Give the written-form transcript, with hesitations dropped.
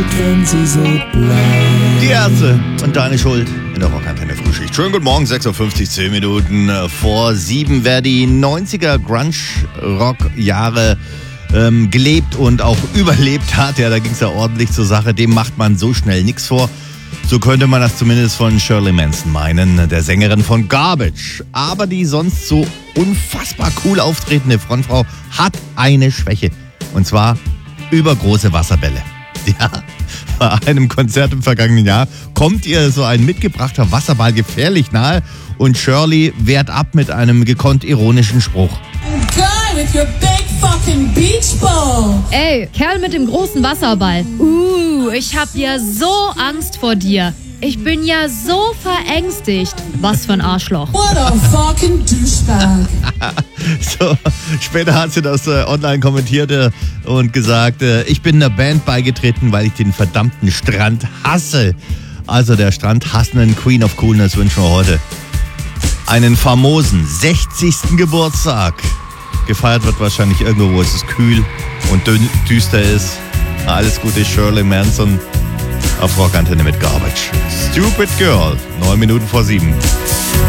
wenn sie so bleibt. Die Ärzte und deine Schuld in der Rockantenne Frühschicht. Schönen guten Morgen, 6.50 Uhr, 10 Minuten vor 7. Wer die 90er Grunge-Rock-Jahre gelebt und auch überlebt hat, ja, da ging es ja ordentlich zur Sache, dem macht man so schnell nichts vor. So könnte man das zumindest von Shirley Manson meinen, der Sängerin von Garbage. Aber die sonst so unfassbar cool auftretende Frontfrau hat eine Schwäche. Und zwar übergroße Wasserbälle. Ja, bei einem Konzert im vergangenen Jahr kommt ihr so ein mitgebrachter Wasserball gefährlich nahe und Shirley wehrt ab mit einem gekonnt ironischen Spruch. Guy with your big fucking beach ball. Ey, Kerl mit dem großen Wasserball. Ich hab ja so Angst vor dir. Ich bin ja so verängstigt. Was für ein Arschloch. What a fucking douchebag. So, später hat sie das online kommentiert und gesagt, ich bin einer Band beigetreten, weil ich den verdammten Strand hasse. Also der strandhassenden Queen of Coolness wünschen wir heute einen famosen 60. Geburtstag. Gefeiert wird wahrscheinlich irgendwo, wo es kühl und düster ist. Alles Gute, Shirley Manson auf Rockantenne mit Garbage. Stupid Girl, 9 Minuten vor 7.